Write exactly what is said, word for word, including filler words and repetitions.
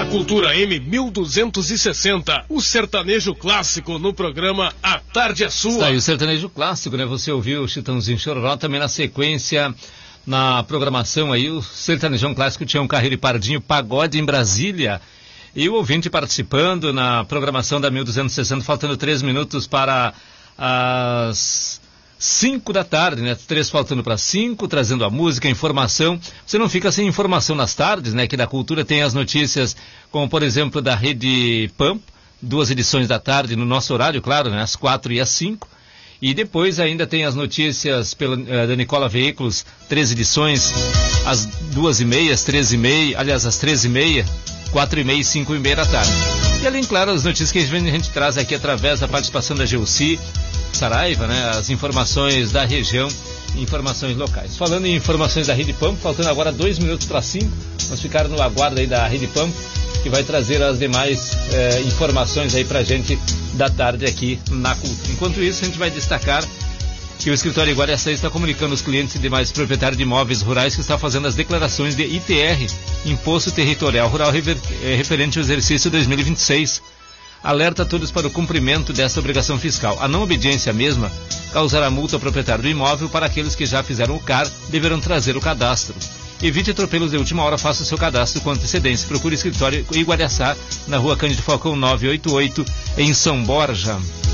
Na Cultura M mil duzentos e sessenta, o sertanejo clássico no programa A Tarde é Sua. Está aí o sertanejo clássico, né? Você ouviu o Chitãozinho Chororó, também na sequência, na programação aí, o sertanejão clássico tinha um Carreiro e Pardinho, Pagode em Brasília. E o ouvinte participando na programação da mil duzentos e sessenta, faltando três minutos para as cinco da tarde, né? Três faltando para cinco, trazendo a música, a informação. Você não fica sem informação nas tardes, né? Que da Cultura tem as notícias, como por exemplo da Rede Pampa, duas edições da tarde no nosso horário, claro, né? Às quatro e às cinco. E depois ainda tem as notícias pela, uh, da Nicola Veículos, três edições, às duas e meia, às treze e meia, aliás, às treze e meia, quatro e meia e cinco e meia da tarde. E além, claro, as notícias que a gente, a gente traz aqui através da participação da Geuci Saraiva, né? As informações da região, informações locais. Falando em informações da Rede Pampa, faltando agora dois minutos para cinco, vamos ficar no aguardo aí da Rede Pampa, que vai trazer as demais eh, informações aí pra gente da tarde aqui na Cultura. Enquanto isso, a gente vai destacar que o escritório Iguaraçá está comunicando aos clientes e demais proprietários de imóveis rurais que está fazendo as declarações de I T R, Imposto Territorial Rural, rever, eh, referente ao exercício dois mil e vinte e seis. Alerta a todos para o cumprimento dessa obrigação fiscal. A não obediência mesma causará multa ao proprietário do imóvel. Para aqueles que já fizeram o C A R, deverão trazer o cadastro. Evite atropelos de última hora, faça o seu cadastro com antecedência. Procure o escritório Iguaraçá, na rua Cândido Falcão novecentos e oitenta e oito, em São Borja.